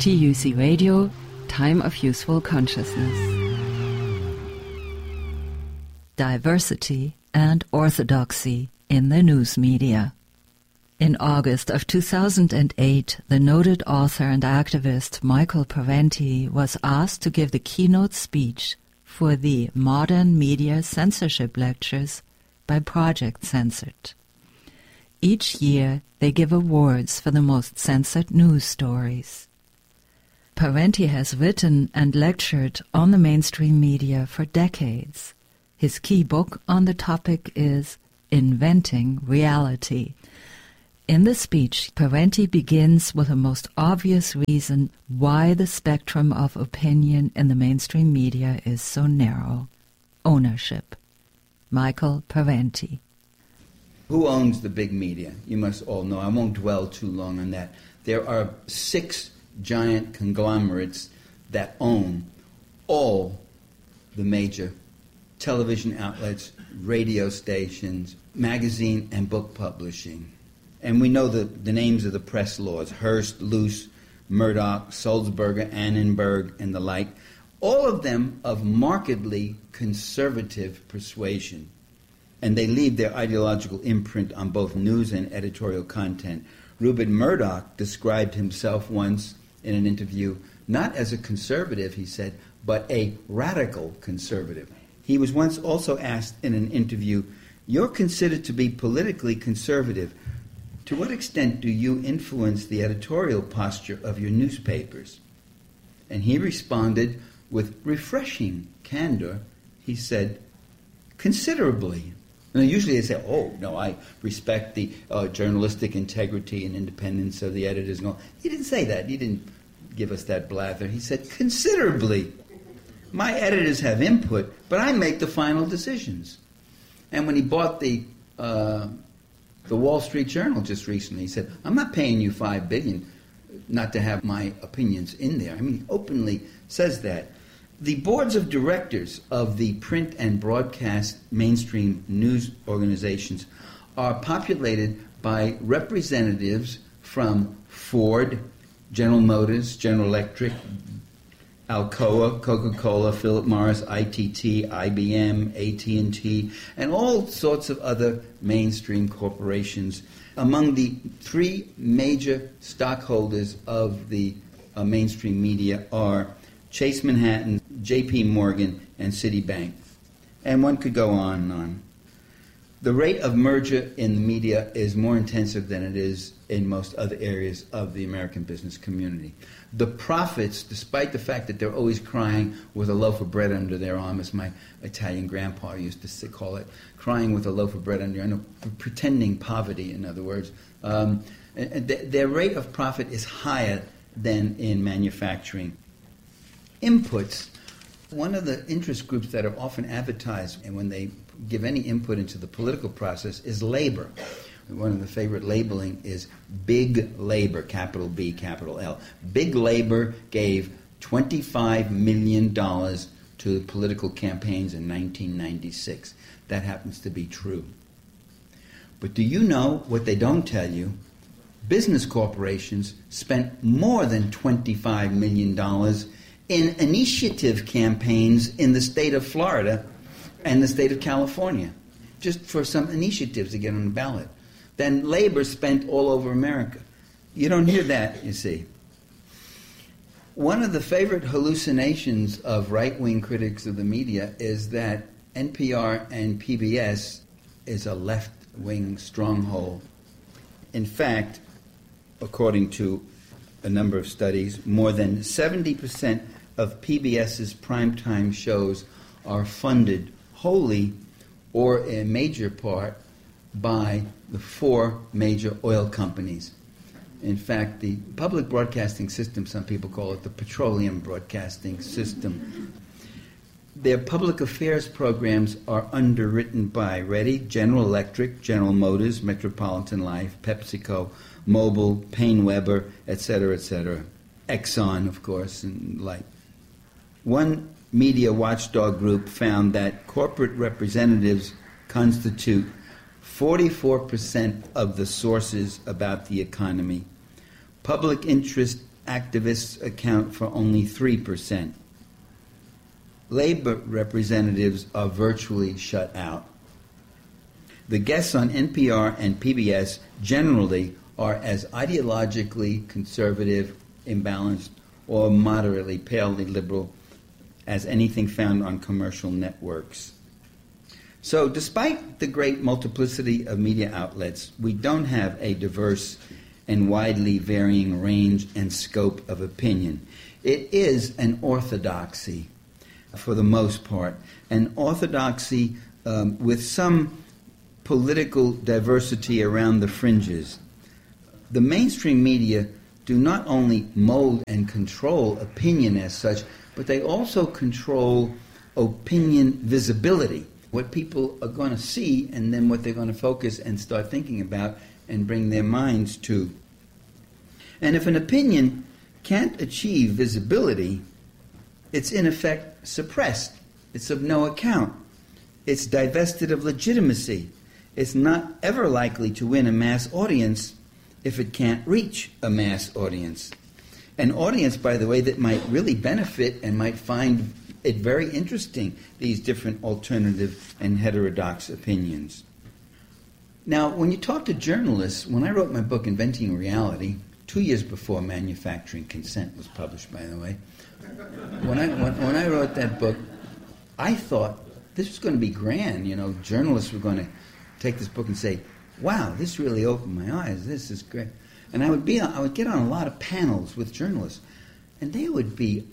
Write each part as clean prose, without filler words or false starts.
TUC Radio, Time of Useful Consciousness. Diversity and orthodoxy in the news media. In August of 2008, the noted author and activist Michael Parenti was asked to give the keynote speech for the Modern Media Censorship Lectures by Project Censored. Each year, they give awards for the most censored news stories. Parenti has written and lectured on the mainstream media for decades. His key book on the topic is Inventing Reality. In the speech, Parenti begins with the most obvious reason why the spectrum of opinion in the mainstream media is so narrow: ownership. Michael Parenti. Who owns the big media? You must all know. I won't dwell too long on that. There are 6 giant conglomerates that own all the major television outlets, radio stations, magazine and book publishing. And we know the names of the press lords: Hearst, Luce, Murdoch, Sulzberger, Annenberg, and the like, all of them of markedly conservative persuasion. And they leave their ideological imprint on both news and editorial content. Rupert Murdoch described himself once in an interview not as a conservative, he said, but a radical conservative. He was once also asked in an interview, "You're considered to be politically conservative. To what extent do you influence the editorial posture of your newspapers?" And he responded with refreshing candor. He said, "Considerably." And usually they say, "Oh, no, I respect the journalistic integrity and independence of the editors." And all. He didn't say that. He didn't give us that blather. He said, "Considerably. My editors have input, but I make the final decisions." And when he bought the Wall Street Journal just recently, he said, "I'm not paying you $5 billion not to have my opinions in there." I mean, he openly says that. The boards of directors of the print and broadcast mainstream news organizations are populated by representatives from Ford, General Motors, General Electric, Alcoa, Coca-Cola, Philip Morris, ITT, IBM, AT&T, and all sorts of other mainstream corporations. Among the 3 major stockholders of the mainstream media are Chase Manhattan, J.P. Morgan, and Citibank. And one could go on and on. The rate of merger in the media is more intensive than it is in most other areas of the American business community. The profits, despite the fact that they're always crying with a loaf of bread under their arm, as my Italian grandpa used to call it, crying with a loaf of bread under your arm, pretending poverty, in other words, their rate of profit is higher than in manufacturing. Inputs. One of the interest groups that are often advertised, and when they give any input into the political process, is labor. One of the favorite labeling is Big Labor, capital B, capital L. Big Labor gave $25 million to political campaigns in 1996. That happens to be true. But do you know what they don't tell you? Business corporations spent more than $25 million in initiative campaigns in the state of Florida and the state of California, just for some initiatives to get on the ballot. Then labor spent all over America. You don't hear that, you see. One of the favorite hallucinations of right-wing critics of the media is that NPR and PBS is a left-wing stronghold. In fact, according to a number of studies, more than 70% of PBS's primetime shows are funded wholly or in major part by the 4 major oil companies. In fact, the public broadcasting system, some people call it the petroleum broadcasting system. Their public affairs programs are underwritten by, ready, General Electric, General Motors, Metropolitan Life, PepsiCo, Mobil, Paine-Webber, etc., etc. Exxon, of course, and like. One media watchdog group found that corporate representatives constitute 44% of the sources about the economy. Public interest activists account for only 3%. Labor representatives are virtually shut out. The guests on NPR and PBS generally are as ideologically conservative, imbalanced, or moderately palely liberal as anything found on commercial networks. So despite the great multiplicity of media outlets, we don't have a diverse and widely varying range and scope of opinion. It is an orthodoxy, for the most part, an orthodoxy with some political diversity around the fringes. The mainstream media do not only mold and control opinion as such, but they also control opinion visibility, what people are going to see and then what they're going to focus and start thinking about and bring their minds to. And if an opinion can't achieve visibility, it's in effect suppressed. It's of no account. It's divested of legitimacy. It's not ever likely to win a mass audience if it can't reach a mass audience. An audience, by the way, that might really benefit and might find it very interesting, these different alternative and heterodox opinions. Now, when you talk to journalists, when I wrote my book, Inventing Reality, 2 years before Manufacturing Consent was published, by the way, when I wrote that book, I thought this was going to be grand. You know, journalists were going to take this book and say, wow, this really opened my eyes. This is great. And I would get on a lot of panels with journalists, and they would be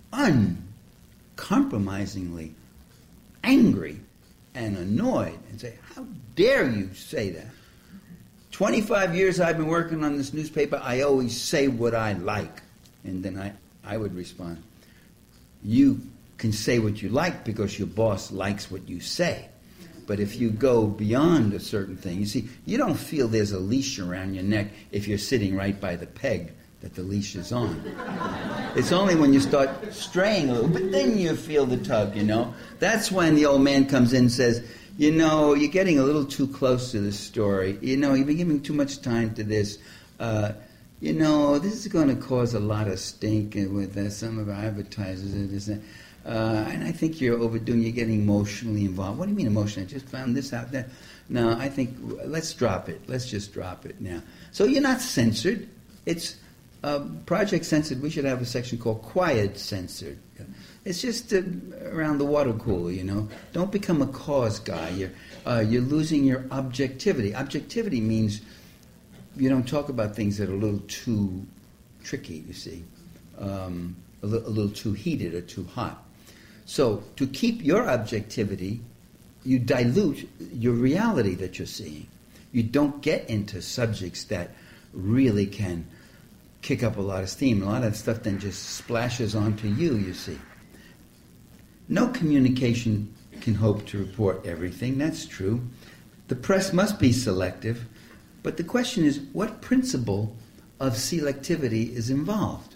uncompromisingly angry and annoyed and say, how dare you say that? 25 years I've been working on this newspaper, I always say what I like. And then I would respond, you can say what you like because your boss likes what you say. But if you go beyond a certain thing, you see, you don't feel there's a leash around your neck if you're sitting right by the peg that the leash is on. It's only when you start straying a little bit, then you feel the tug, you know. That's when the old man comes in and says, you know, you're getting a little too close to the story. You know, you've been giving too much time to this. You know, this is going to cause a lot of stink with some of our advertisers and this and that. And I think you're overdoing, you're getting emotionally involved. What do you mean emotionally? I just found this out there. No, I think, let's drop it. Let's just drop it now. So you're not censored. It's Project Censored. We should have a section called Quiet Censored. It's just around the water cooler, you know. Don't become a cause guy. You're losing your objectivity. Objectivity means you don't talk about things that are a little too tricky, you see, a little too heated or too hot. So to keep your objectivity, you dilute your reality that you're seeing. You don't get into subjects that really can kick up a lot of steam. A lot of stuff then just splashes onto you, you see. No communication can hope to report everything. That's true. The press must be selective. But the question is, what principle of selectivity is involved?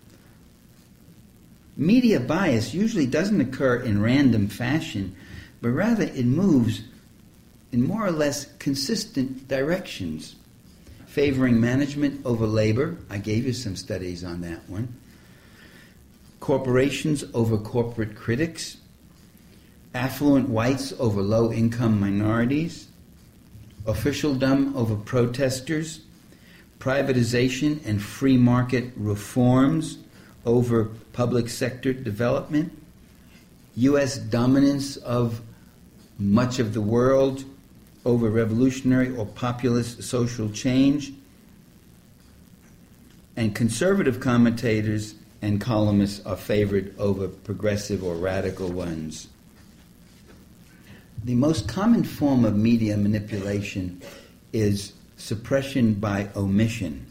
Media bias usually doesn't occur in random fashion, but rather it moves in more or less consistent directions, favoring management over labor. I gave you some studies on that one. Corporations over corporate critics, affluent whites over low-income minorities, officialdom over protesters, privatization and free market reforms over public sector development, U.S. dominance of much of the world over revolutionary or populist social change, and conservative commentators and columnists are favored over progressive or radical ones. The most common form of media manipulation is suppression by omission.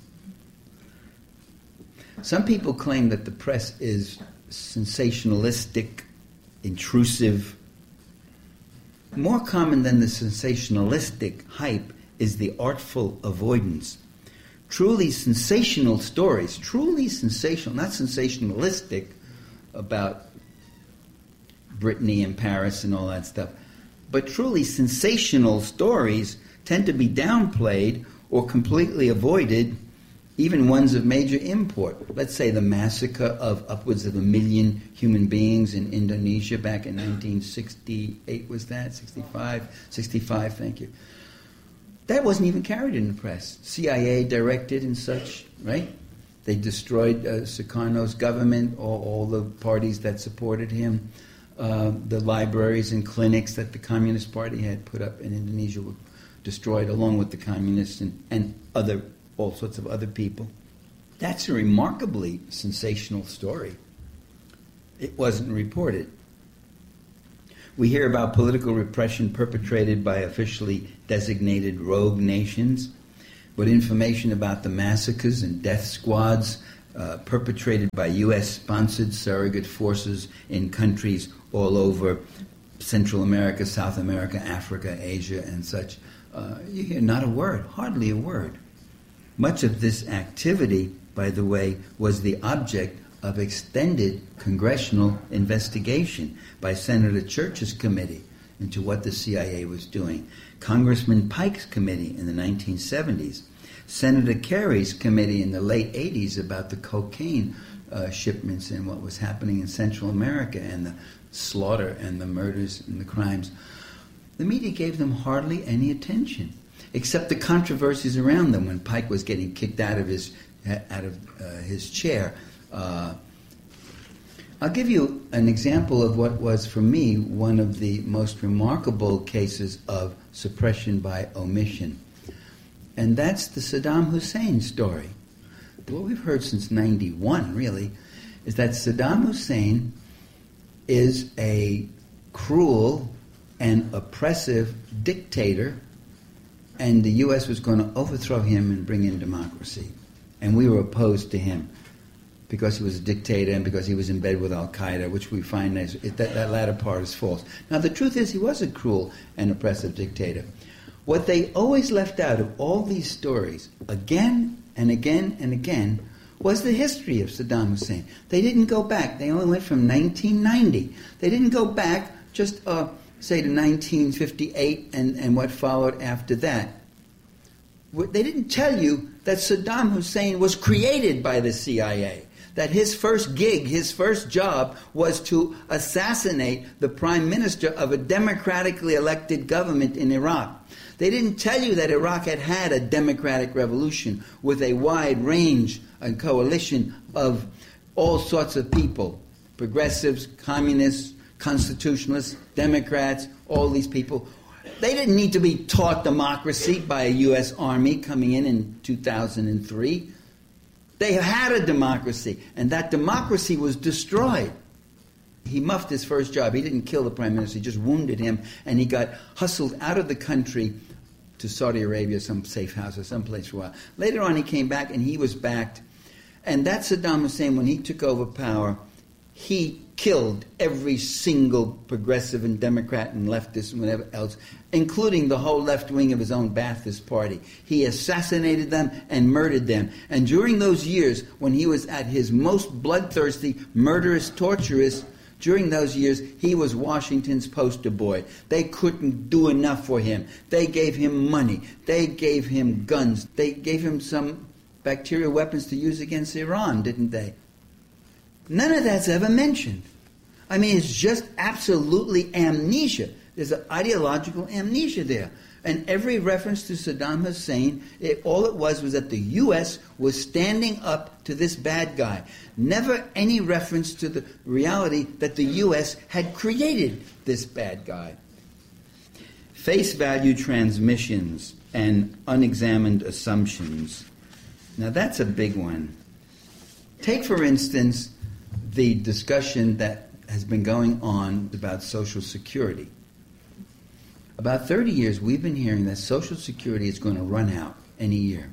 Some people claim that the press is sensationalistic, intrusive. More common than the sensationalistic hype is the artful avoidance. Truly sensational stories, truly sensational, not sensationalistic about Brittany and Paris and all that stuff, but truly sensational stories tend to be downplayed or completely avoided even ones of major import. Let's say the massacre of upwards of 1 million human beings in Indonesia back in 1968, was that? 65, thank you. That wasn't even carried in the press. CIA directed and such, right? They destroyed Sukarno's government, all the parties that supported him. The libraries and clinics that the Communist Party had put up in Indonesia were destroyed along with the communists and all sorts of other people. That's a remarkably sensational story. It wasn't reported. We hear about political repression perpetrated by officially designated rogue nations, but information about the massacres and death squads perpetrated by U.S.-sponsored surrogate forces in countries all over Central America, South America, Africa, Asia, and such, you hear not a word, hardly a word. Much of this activity, by the way, was the object of extended congressional investigation by Senator Church's committee into what the CIA was doing, Congressman Pike's committee in the 1970s, Senator Kerry's committee in the late 80s about the cocaine shipments and what was happening in Central America and the slaughter and the murders and the crimes. The media gave them hardly any attention, except the controversies around them when Pike was getting kicked out of his chair. I'll give you an example of what was, for me, one of the most remarkable cases of suppression by omission. And that's the Saddam Hussein story. What we've heard since 91, really, is that Saddam Hussein is a cruel and oppressive dictator, and the U.S. was going to overthrow him and bring in democracy. And we were opposed to him because he was a dictator and because he was in bed with Al-Qaeda, which we find that latter part is false. Now, the truth is he was a cruel and oppressive dictator. What they always left out of all these stories, again and again and again, was the history of Saddam Hussein. They didn't go back. They only went from 1990. They didn't go back just, say, to 1958 and what followed after that. They didn't tell you that Saddam Hussein was created by the CIA, that his first gig, his first job, was to assassinate the prime minister of a democratically elected government in Iraq. They didn't tell you that Iraq had had a democratic revolution with a wide range and coalition of all sorts of people, progressives, communists, constitutionalists, Democrats, all these people. They didn't need to be taught democracy by a U.S. Army coming in 2003. They had a democracy, and that democracy was destroyed. He muffed his first job. He didn't kill the prime minister. He just wounded him, and he got hustled out of the country to Saudi Arabia, some safe house or someplace for a while. Later on, he came back, and he was backed. And that Saddam Hussein, when he took over power, he killed every single progressive and Democrat and leftist and whatever else, including the whole left wing of his own Ba'athist party. He assassinated them and murdered them. And during those years, when he was at his most bloodthirsty, murderous, torturous, during those years, he was Washington's poster boy. They couldn't do enough for him. They gave him money. They gave him guns. They gave him some bacterial weapons to use against Iran, didn't they? None of that's ever mentioned. I mean, it's just absolutely amnesia. There's an ideological amnesia there. And every reference to Saddam Hussein, all it was that the U.S. was standing up to this bad guy. Never any reference to the reality that the U.S. had created this bad guy. Face value transmissions and unexamined assumptions. Now, that's a big one. Take, for instance, the discussion that has been going on about Social Security. About 30 years, we've been hearing that Social Security is going to run out any year.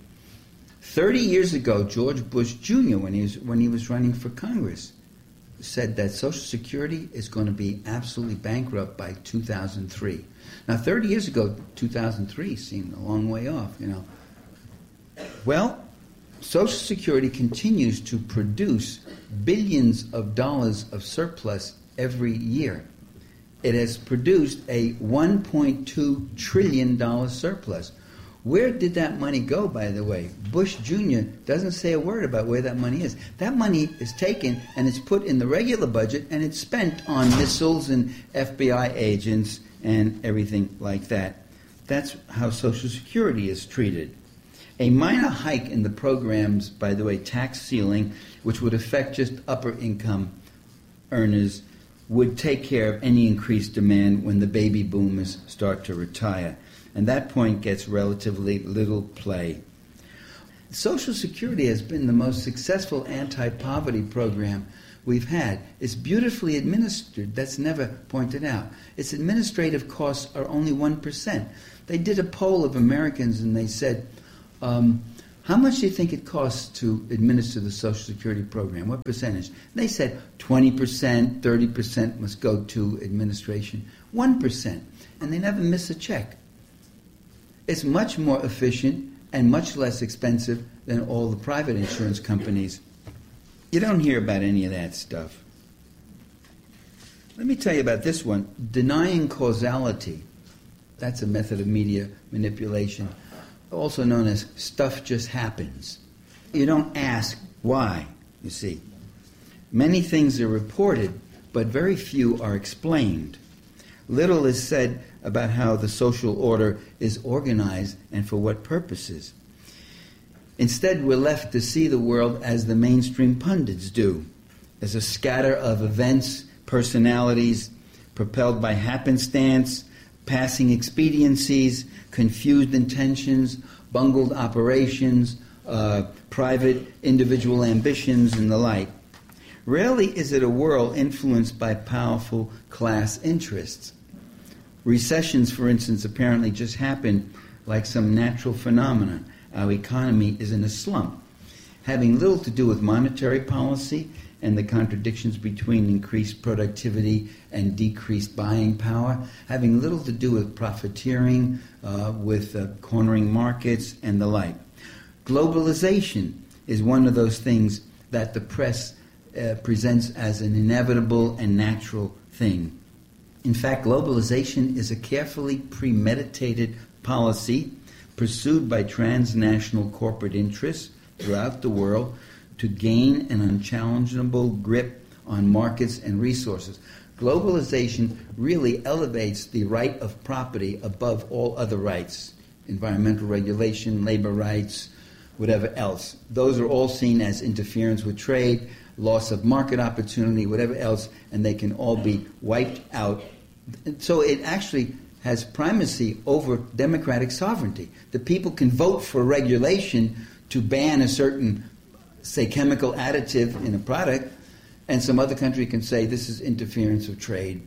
30 years ago, George Bush Jr., when he was running for Congress, said that Social Security is going to be absolutely bankrupt by 2003. Now, 30 years ago, 2003 seemed a long way off, you know. Well, Social Security continues to produce billions of dollars of surplus every year. It has produced a $1.2 trillion surplus. Where did that money go, by the way? Bush Jr. doesn't say a word about where that money is. That money is taken and it's put in the regular budget and it's spent on missiles and FBI agents and everything like that. That's how Social Security is treated. A minor hike in the program's, by the way, tax ceiling, which would affect just upper income earners, would take care of any increased demand when the baby boomers start to retire. And that point gets relatively little play. Social Security has been the most successful anti-poverty program we've had. It's beautifully administered. That's never pointed out. Its administrative costs are only 1%. They did a poll of Americans and they said, how much do you think it costs to administer the Social Security program? What percentage? They said 20%, 30% must go to administration, 1%. And they never miss a check. It's much more efficient and much less expensive than all the private insurance companies. You don't hear about any of that stuff. Let me tell you about this one, denying causality. That's a method of media manipulation, also known as stuff just happens. You don't ask why, you see. Many things are reported, but very few are explained. Little is said about how the social order is organized and for what purposes. Instead, we're left to see the world as the mainstream pundits do, as a scatter of events, personalities, propelled by happenstance, passing expediencies, confused intentions, bungled operations, private individual ambitions, and the like. Rarely is it a world influenced by powerful class interests. Recessions, for instance, apparently just happen like some natural phenomenon. Our economy is in a slump, having little to do with monetary policy and the contradictions between increased productivity and decreased buying power, having little to do with profiteering, with cornering markets and the like. Globalization is one of those things that the press presents as an inevitable and natural thing. In fact, globalization is a carefully premeditated policy pursued by transnational corporate interests throughout the world to gain an unchallengeable grip on markets and resources. Globalization really elevates the right of property above all other rights, environmental regulation, labor rights, whatever else. Those are all seen as interference with trade, loss of market opportunity, whatever else, and they can all be wiped out. So it actually has primacy over democratic sovereignty. The people can vote for regulation to ban a certain, say, chemical additive in a product, and some other country can say this is interference of trade,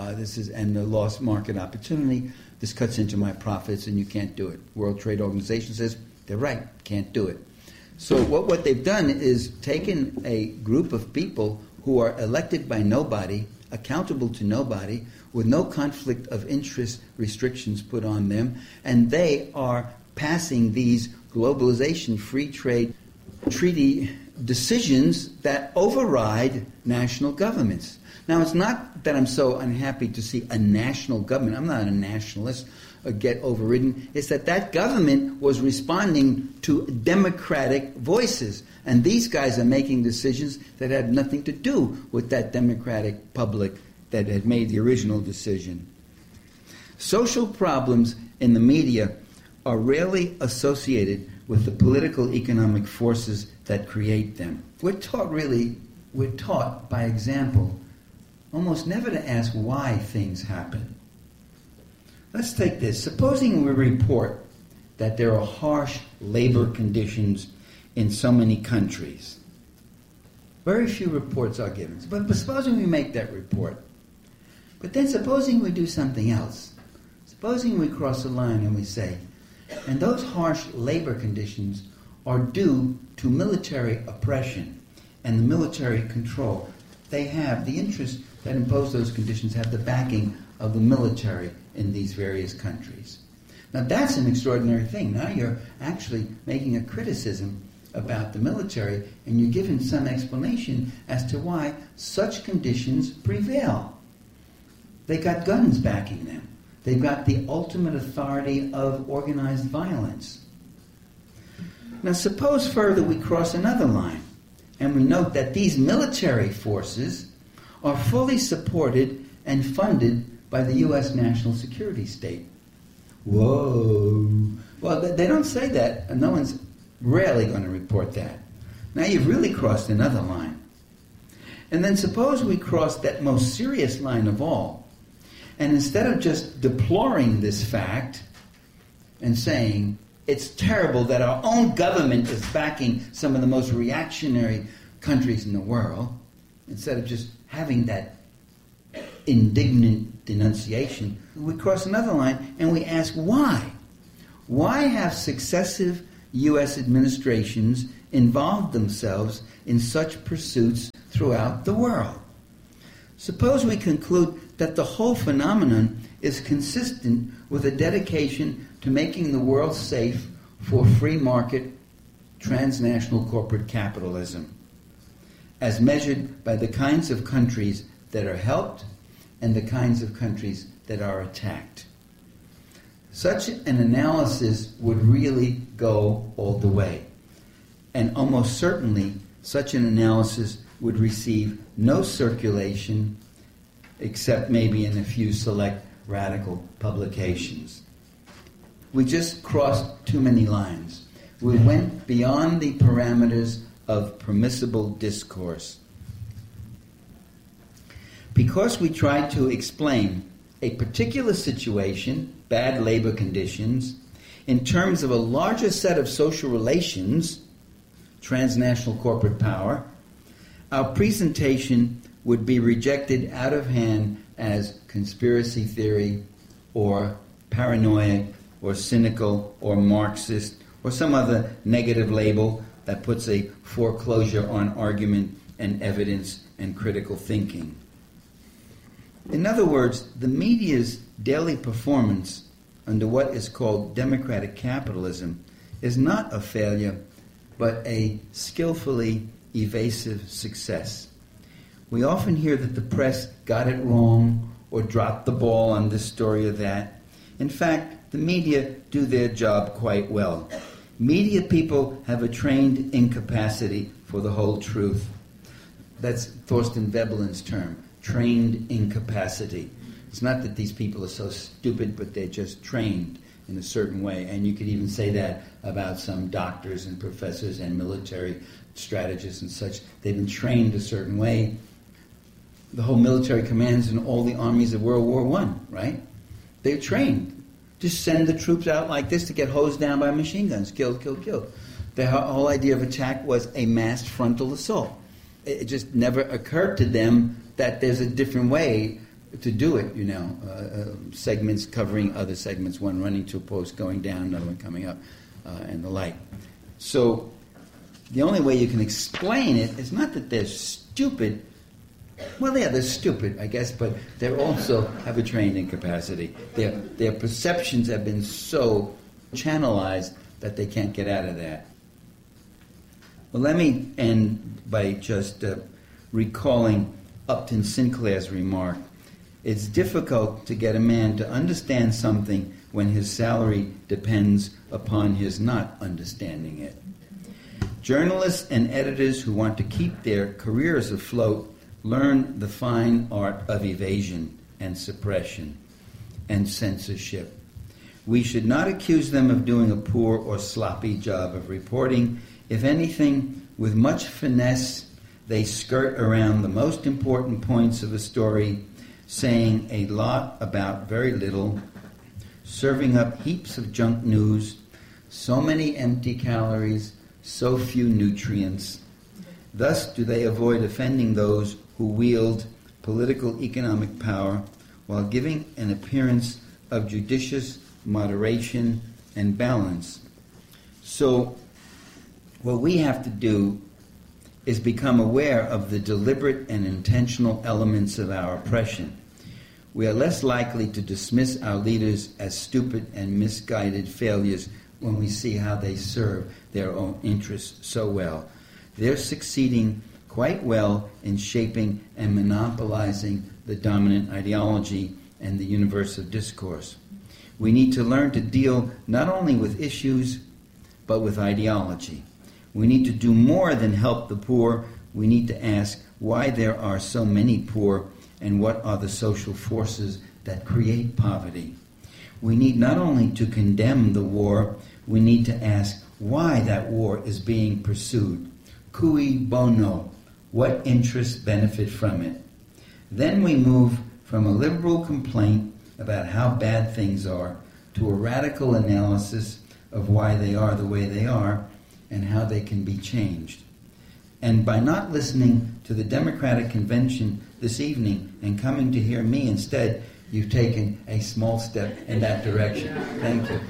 and the lost market opportunity, this cuts into my profits and you can't do it. World Trade Organization says they're right, can't do it. So what they've done is taken a group of people who are elected by nobody, accountable to nobody, with no conflict of interest restrictions put on them, and they are passing these globalization, free trade treaty decisions that override national governments. Now, it's not that I'm so unhappy to see a national government. I'm not a nationalist or get overridden. It's that government was responding to democratic voices. And these guys are making decisions that had nothing to do with that democratic public that had made the original decision. Social problems in the media are rarely associated with the political economic forces that create them. We're taught by example almost never to ask why things happen. Let's take this. Supposing we report that there are harsh labor conditions in so many countries. Very few reports are given. But supposing we make that report. But then supposing we do something else. Supposing we cross a line and we say, and those harsh labor conditions are due to military oppression and the military control. They have the interests that impose those conditions have the backing of the military in these various countries. Now that's an extraordinary thing. Now you're actually making a criticism about the military and you're giving some explanation as to why such conditions prevail. They got guns backing them. They've got the ultimate authority of organized violence. Now suppose further we cross another line, and we note that these military forces are fully supported and funded by the U.S. national security state. Whoa. Well, they don't say that, and no one's rarely going to report that. Now you've really crossed another line. And then suppose we cross that most serious line of all, and instead of just deploring this fact and saying, it's terrible that our own government is backing some of the most reactionary countries in the world, instead of just having that indignant denunciation, we cross another line and we ask why? Why have successive U.S. administrations involved themselves in such pursuits throughout the world? Suppose we conclude that the whole phenomenon is consistent with a dedication to making the world safe for free market transnational corporate capitalism, as measured by the kinds of countries that are helped and the kinds of countries that are attacked. Such an analysis would really go all the way. And almost certainly, such an analysis would receive no circulation except maybe in a few select radical publications. We just crossed too many lines. We went beyond the parameters of permissible discourse. Because we tried to explain a particular situation, bad labor conditions, in terms of a larger set of social relations, transnational corporate power, our presentation would be rejected out of hand as conspiracy theory or paranoia or cynical or Marxist or some other negative label that puts a foreclosure on argument and evidence and critical thinking. In other words, the media's daily performance under what is called democratic capitalism is not a failure, but a skillfully evasive success. We often hear that the press got it wrong or dropped the ball on this story or that. In fact, the media do their job quite well. Media people have a trained incapacity for the whole truth. That's Thorstein Veblen's term, trained incapacity. It's not that these people are so stupid, but they're just trained in a certain way. And you could even say that about some doctors and professors and military strategists and such. They've been trained a certain way. The whole military commands in all the armies of World War I, right? They're trained. Just send the troops out like this to get hosed down by machine guns. Kill, kill, kill. The whole idea of attack was a massed frontal assault. It just never occurred to them that there's a different way to do it, you know. Segments covering other segments, one running to a post, going down, another one coming up, and the like. So the only way you can explain it is not that they're stupid. Well, yeah, they're stupid, I guess, but they also have a trained incapacity. Their perceptions have been so channelized that they can't get out of that. Well, let me end by just recalling Upton Sinclair's remark. It's difficult to get a man to understand something when his salary depends upon his not understanding it. Journalists and editors who want to keep their careers afloat learn the fine art of evasion and suppression and censorship. We should not accuse them of doing a poor or sloppy job of reporting. If anything, with much finesse, they skirt around the most important points of a story, saying a lot about very little, serving up heaps of junk news, so many empty calories, so few nutrients. Thus do they avoid offending those who wield political economic power while giving an appearance of judicious moderation and balance. So what we have to do is become aware of the deliberate and intentional elements of our oppression. We are less likely to dismiss our leaders as stupid and misguided failures when we see how they serve their own interests so well. They're succeeding quite well in shaping and monopolizing the dominant ideology, and the universe of discourse. We need to learn to deal not only with issues, but with ideology. We need to do more than help the poor. We need to ask why there are so many poor and what are the social forces that create poverty. We need not only to condemn the war, we need to ask why that war is being pursued. Cui bono? What interests benefit from it? Then we move from a liberal complaint about how bad things are to a radical analysis of why they are the way they are and how they can be changed. And by not listening to the Democratic Convention this evening and coming to hear me instead, you've taken a small step in that direction. Thank you.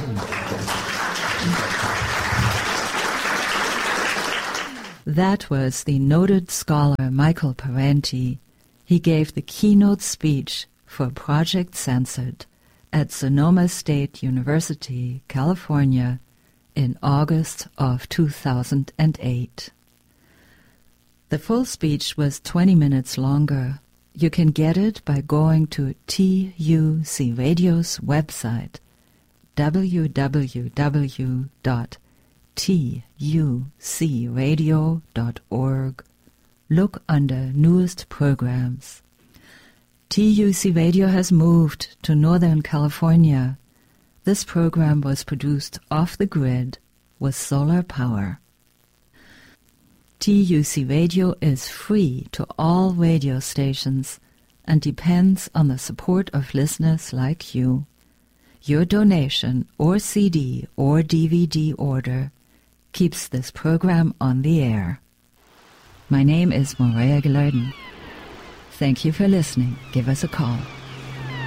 That was the noted scholar Michael Parenti. He gave the keynote speech for Project Censored at Sonoma State University, California, in August of 2008. The full speech was 20 minutes longer. You can get it by going to TUC Radio's website, www.tucradio.org. Look under Newest Programs. TUC Radio has moved to Northern California. This program was produced off the grid with solar power. TUC Radio is free to all radio stations and depends on the support of listeners like you. Your donation or CD or DVD order keeps this program on the air. My name is Maria Gilardin. Thank you for listening. Give us a call.